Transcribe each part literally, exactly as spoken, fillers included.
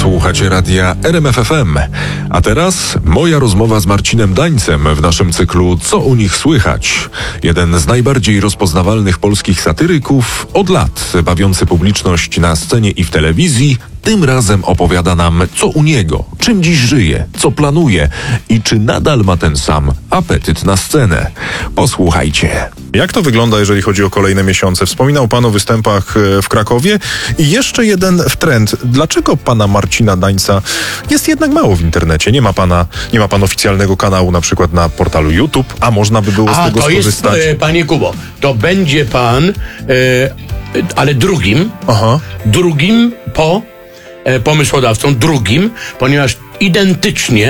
Słuchacie radia R M F F M. A teraz moja rozmowa z Marcinem Dańcem w naszym cyklu Co u nich słychać? Jeden z najbardziej rozpoznawalnych polskich satyryków od lat, bawiący publiczność na scenie i w telewizji, tym razem opowiada nam, co u niego, czym dziś żyje, co planuje i czy nadal ma ten sam apetyt na scenę. Posłuchajcie. Jak to wygląda, jeżeli chodzi o kolejne miesiące? Wspominał pan o występach w Krakowie i jeszcze jeden wtręt. Dlaczego pana Marcina Dańca jest jednak mało w internecie? Nie ma pana, nie ma pan oficjalnego kanału na przykład na portalu YouTube, a można by było z a, tego to skorzystać? Jest, panie Kubo, to będzie pan, e, ale drugim, Aha. drugim po e, pomysłodawcą, drugim, ponieważ identycznie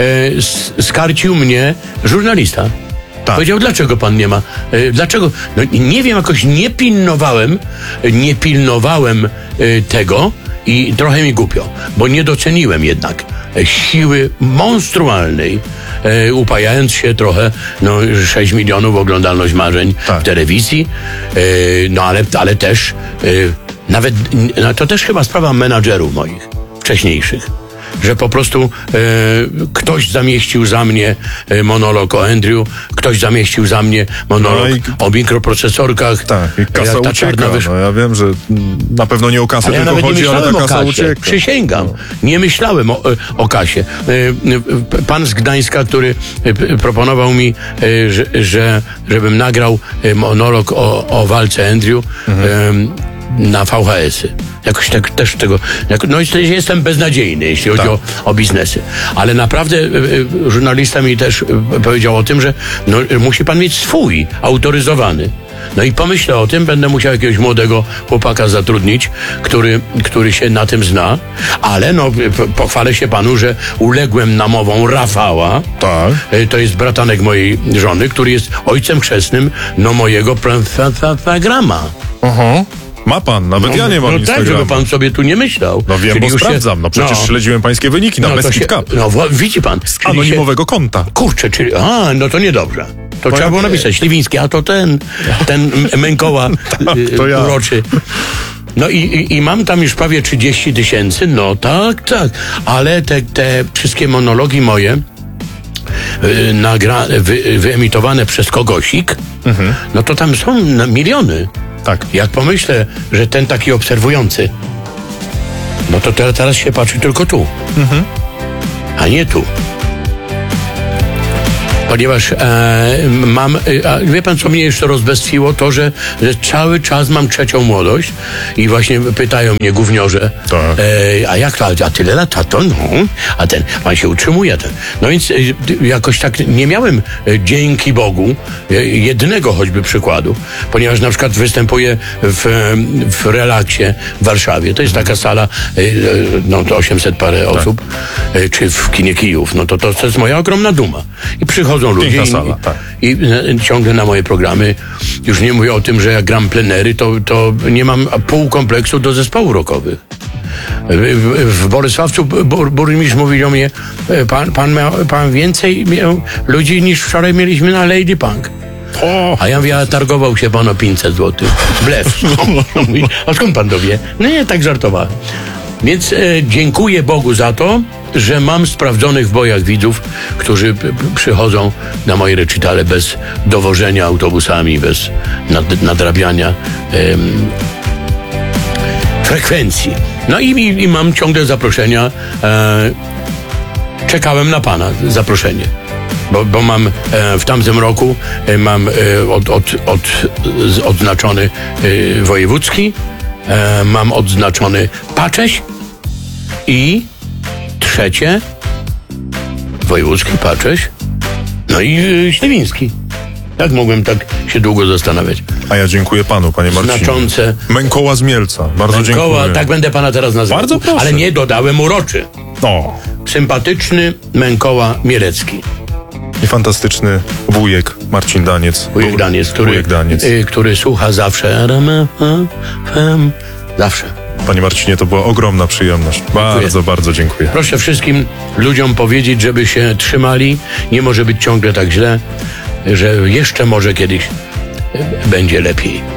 e, skarcił mnie żurnalista. Tak. Powiedział, dlaczego pan nie ma? E, dlaczego? No nie wiem, jakoś nie pilnowałem, nie pilnowałem e, tego i trochę mi głupio, bo nie doceniłem jednak e, siły monstrualnej, e, upajając się trochę, no sześć milionów oglądalność marzeń tak. w telewizji, e, no ale, ale też, e, nawet, no, to też chyba sprawa menadżerów moich, wcześniejszych. Że po prostu e, ktoś zamieścił za mnie e, monolog o Andrew, ktoś zamieścił za mnie monolog no i, o mikroprocesorkach. Tak, i kasa ta ucieka. Wysz... No ja wiem, że na pewno nie o kasę ale tylko ja chodzi, ale ta kasa kasie. ucieka. Przysięgam. No. Nie myślałem o, o kasie. E, pan z Gdańska, który e, proponował mi, e, że, że żebym nagrał monolog o, o walce Andrew, mhm. e, na V H S-y. Jakoś tak też tego... Jak, no jestem beznadziejny, jeśli chodzi tak. o, o biznesy. Ale naprawdę y, y, żurnalista mi też y, powiedział o tym, że no, musi pan mieć swój, autoryzowany. No i pomyślę o tym, będę musiał jakiegoś młodego chłopaka zatrudnić, który, który się na tym zna, ale no pochwalę się panu, że uległem namowom Rafała. Tak. Y, to jest bratanek mojej żony, który jest ojcem chrzestnym no mojego Instagrama. Aha. Ma pan, nawet no, ja nie mam no Instagrama. tak, żeby pan sobie tu nie myślał. No wiem, Czyli bo sprawdzam. się, no przecież no, śledziłem pańskie wyniki na no, Best się, Kid Cup. No widzi pan. Z anonimowego się, konta. Kurczę, czyli... A, no to niedobrze. To Bo trzeba ja było nie. napisać. Śliwiński, a to ten, ten Mękoła to ja. uroczy. No i, i, i mam tam już prawie trzydzieści tysięcy. No tak, tak. Ale te, te wszystkie monologi moje Yy, nagra, wy, wyemitowane przez kogosik, mhm. no to tam są miliony. Tak. Jak pomyślę, że ten taki obserwujący, no to teraz, teraz się patrzy tylko tu, mhm. a nie tu. Ponieważ e, mam, e, a wie pan, co mnie jeszcze rozbestwiło? To, że, że cały czas mam trzecią młodość i właśnie pytają mnie gówniorze, tak. e, a jak to, a tyle lat, a to no, a ten, pan się utrzymuje. Ten. No więc e, jakoś tak nie miałem, e, dzięki Bogu, e, jednego choćby przykładu, ponieważ na przykład występuję w, w Relaksie w Warszawie. To jest taka sala, e, no to osiemset parę tak. osób, e, czy w kinie Kijów. No to, to, to jest moja ogromna duma. I przychodzą ludzie i, sala, tak. i, i ciągle na moje programy. Już nie mówię o tym, że jak gram plenery, to, to nie mam pół kompleksu do zespołów rockowych. W, w, w Bolesławcu bur, burmistrz mówił do mnie, pan, pan miał pan więcej miał ludzi niż wczoraj mieliśmy na Lady Punk. O. A ja mówię, a targował się pan o pięćset złotych. Blef. A skąd pan to wie? No nie, tak żartowałem. Więc e, dziękuję Bogu za to, że mam sprawdzonych w bojach widzów, którzy p- p- przychodzą na moje recitale bez dowożenia autobusami, bez nad, nadrabiania em, frekwencji. No i, i, i mam ciągle zaproszenia. E, czekałem na pana zaproszenie. Bo, bo mam e, w tamtym roku e, mam e, od, od, od, z, odznaczony e, wojewódzki, e, mam odznaczony Pacześ i trzecie wojewódzki, Pacześ, no i e, Śliwiński. Jak mogłem tak się długo zastanawiać? A ja dziękuję panu, panie Marcinie. Znaczące. Mękoła z Mielca. Bardzo Mękoła, dziękuję. tak będę pana teraz nazywał. Bardzo proszę. Ale nie dodałem uroczy. O. Sympatyczny Mękoła Mielecki. I fantastyczny wujek Marcin Daniec. Wujek Daniec, który, wujek Daniec. Y, który słucha zawsze. Zawsze. Panie Marcinie, to była ogromna przyjemność. Bardzo, dziękuję. bardzo dziękuję. Proszę wszystkim ludziom powiedzieć, żeby się trzymali. Nie może być ciągle tak źle, że jeszcze może kiedyś będzie lepiej.